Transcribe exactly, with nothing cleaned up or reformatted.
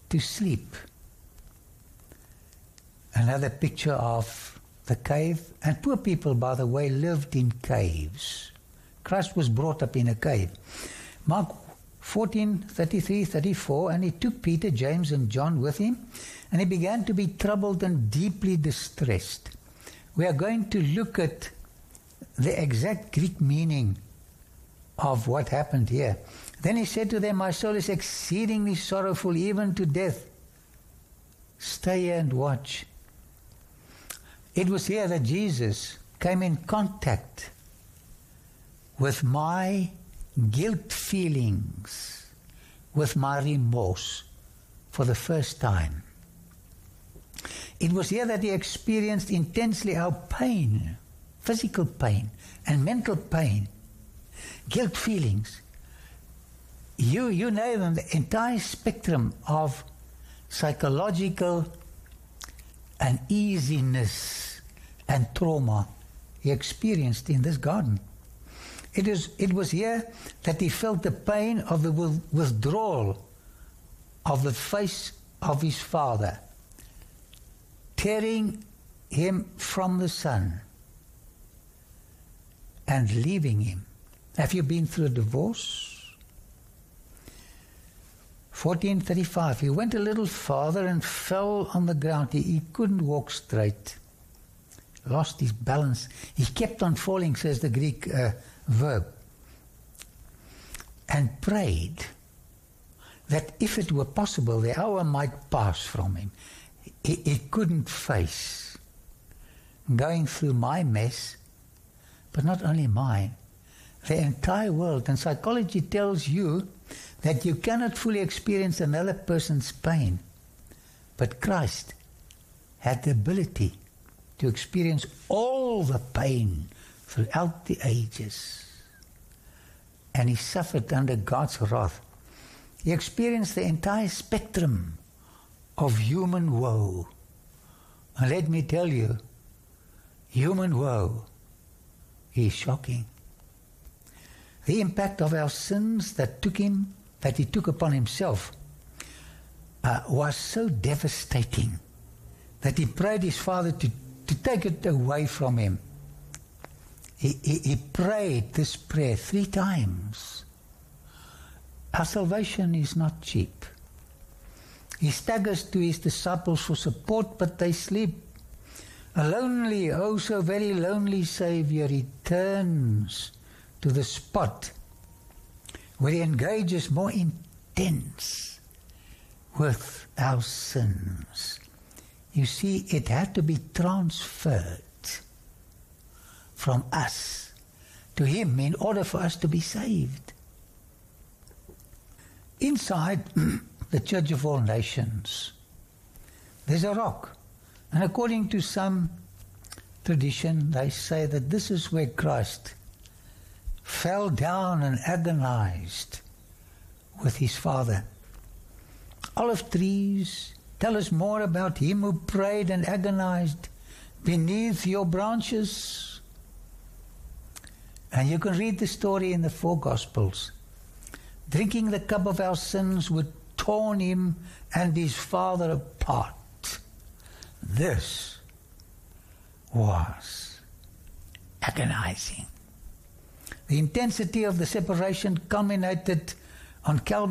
to sleep. Another picture of the cave. And poor people, by the way, lived in caves. Christ was brought up in a cave. Mark fourteen, thirty-three, thirty-four, and he took Peter, James, and John with him, and he began to be troubled and deeply distressed. We are going to look at the exact Greek meaning of what happened here. Then he said to them, my soul is exceedingly sorrowful, even to death. Stay here and watch. It was here that Jesus came in contact with my guilt feelings, with my remorse for the first time. It was here that he experienced intensely our pain, physical pain and mental pain, guilt feelings. You, you know them, the entire spectrum of psychological uneasiness and trauma he experienced in this garden. It is, it was here that he felt the pain of the withdrawal of the face of his Father, tearing him from the Son and leaving him. Have you been through a divorce? fourteen thirty-five, he went a little farther and fell on the ground. He, he couldn't walk straight. Lost his balance. He kept on falling, says the Greek uh, verb. And prayed that if it were possible, the hour might pass from him. He, he couldn't face going through my mess, but not only mine, the entire world. And psychology tells you that you cannot fully experience another person's pain. But Christ had the ability to experience all the pain throughout the ages. And he suffered under God's wrath. He experienced the entire spectrum of human woe. And let me tell you, human woe is shocking. The impact of our sins that took him, that he took upon himself, uh, was so devastating that he prayed his Father to, to take it away from him. He, he, he prayed this prayer three times. Our salvation is not cheap. He staggers to his disciples for support, but they sleep. A lonely, oh so very lonely Savior returns to the spot where he engages more intense with our sins. You see, it had to be transferred from us to him in order for us to be saved. Inside the Church of All Nations, there's a rock. And according to some tradition, they say that this is where Christ fell down and agonized with his Father. Olive trees tell us more about him who prayed and agonized beneath your branches. And you can read the story in the four Gospels. Drinking the cup of our sins would torn him and his Father apart. This was agonizing. The intensity of the separation culminated on Calvary.